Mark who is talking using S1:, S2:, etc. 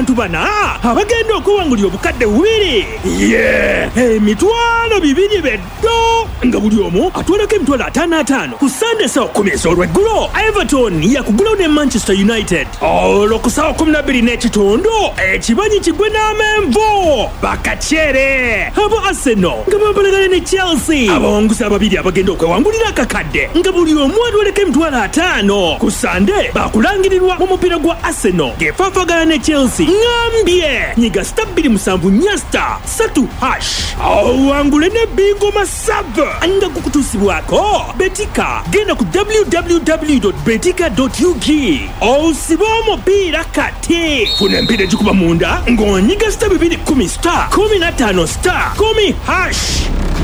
S1: abantu bana abagenda okuwangulira obukadde bubiri emitwalo 2 beddo nga buli omu atwalako emitwalo 5 ku Sunday saa 10 ez'olweggulo. Everton yakugulawo ne Manchester United olwo ku saa 12 n'ekitundu ekibanyi kigwe n'amenvu bakakyere. Abo Arsenal nga bambalagane ne Chelsea abawanguzi ababiri abagenda okwewangulira akakadde nga buli omu atwaleko emitwalo 5 ku Sunday bakulangirirwa mu mupiira gwa Arsenal ng'efaafagana ne Chelsea. Ngambye nyiga *274 3# awangule ne Bingoma Sub nga kukutuusibwako Betika. Genda ku www.betika.ug osiba omupiira kati funa empiira egikuba munda ng'onyiga *210 *15 10#.